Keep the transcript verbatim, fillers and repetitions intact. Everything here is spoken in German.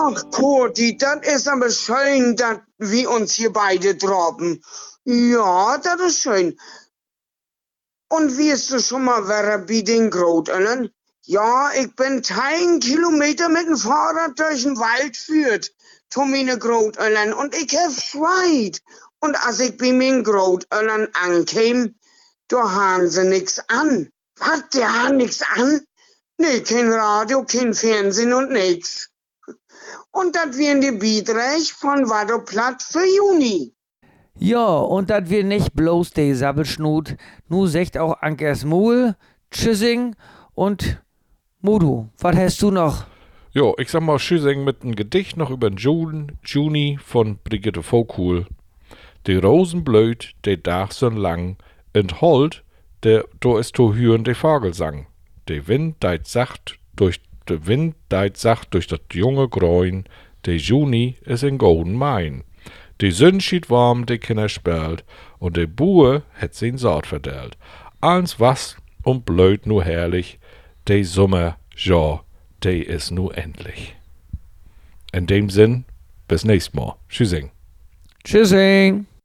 Ach, Kurti, das ist aber schön, dass wir uns hier beide treffen. Ja, das ist schön. Und wirst du schon mal wäre bei den Großeltern? Ja, ich bin einen Kilometer mit dem Fahrrad durch den Wald führt, zu meine Großeltern. Und ich hab Freude. Und als ich bei meinen Großeltern ankäme, da haben sie nix an. Was, die haben nix an? Nee, kein Radio, kein Fernsehen und nix. Und das wären die Beiträge von Waddoplatt für Juni. Ja, und dat wir nicht bloß de Sabbelschnut, nu secht auch Ankers Muhl, Tschüssing und Mudu. Was hast du noch? Jo, ich sag mal Tschüssing mit einem Gedicht noch über den June, Juni von Brigitte Voghul. Die Rosen blöd, de Dach so lang, und Holt, der do ist to hören de Vogelsang. De Wind deit sacht durch de Wind deit sacht durch dat junge Gräun, de Juni is in golden Main. Die Sonne schied warm, de Kinder spelt, und de Bue het sin Saat verdellt. Alles was und blöd nur herrlich, de Sommer, ja, de is nu endlich. In dem Sinn, bis nächstes Mal. Tschüssing. Tschüssing.